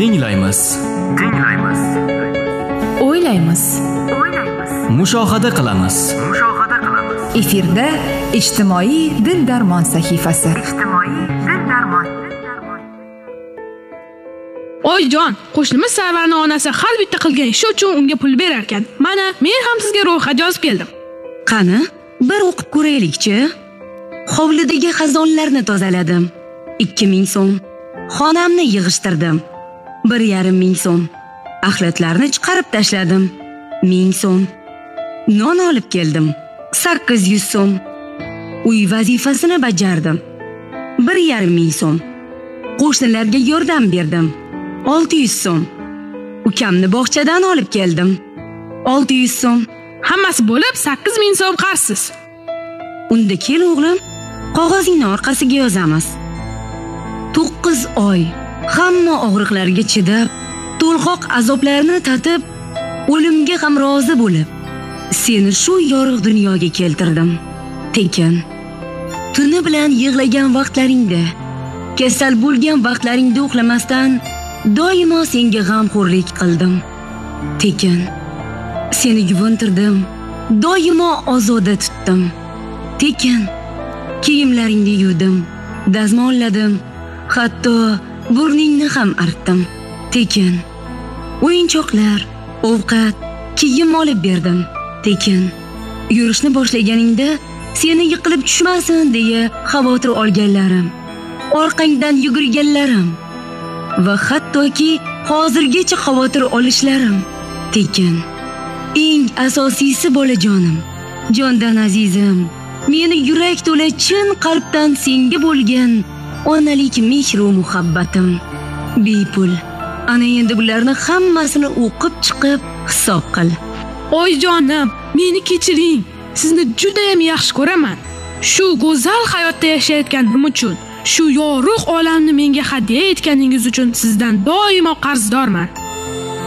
Tinglaymiz. O'ylaymiz. Mushohada qilamiz. Efirda ijtimoiy dil darmon sahifasi. Oyjon, qo'shnimiz Sarvarning onasi har bitta qilgan ishi uchun unga pul berar ekan. Mana, men ham sizga ro'yxat yozib keldim. Qani, bir o'qib ko'raylik-chi. Hovlidagi xazonlarni tozaladim. 2000 so'm. Xonamni yig'ishtirdim. 1,5 so'm. Axlatlarni chiqarib tashladim. 1000 so'm. Non olib keldim. 800 so'm. Uy vazifasini bajardim. 1,5 so'm. Qo'shnilarga yordam berdim. 600 so'm. Ukamni bog'chadan olib keldim. 600 so'm. Hammasi bo'lib 8000 so'm qarsiz. Unda kel o'g'lim, qog'ozingni orqasiga yozamiz. 9 oy hamma og'riqlarga chidab, to'lg'oq azoblarni tatib, o'limga ham rozi bo'lib, seni shu yorug' dunyoga keltirdim. Tekin tuni bilan yig'lagan vaqtlaringda, kasal bo'lgan vaqtlaringda uxlamasdan doimo senga g'amxo'rlik qildim. Tekin seni yuvintirdim, doimo ozoda tutdim. Tekin kiyimlaringni yuvdim, dazmolladim, hatto burningni ham artdim. Tekin o'yinchoqlar, ovqat, kiyim olib berdim. Tekin yurishni boshlaganingda seni yiqilib tushmasin deya xavotir olganlarim, orqangdan yugurganlarim va hattoki hozirgacha xavotir olishlarim. Tekin eng asosiysi bolajonim, jondan azizim, meni yurak to'la chin qalbdan senga bo'lgan onalik mehr-u muhabbatim bepul. Ana endi bularni hammasini o'qib chiqib hisob qil. Oyjonim, meni kechiring. Sizni juda ham yaxshi ko'raman. Shu go'zal hayotda yashayotganim uchun, shu yorug' olamni menga hadya etganingiz uchun sizdan doimo qarzdorman.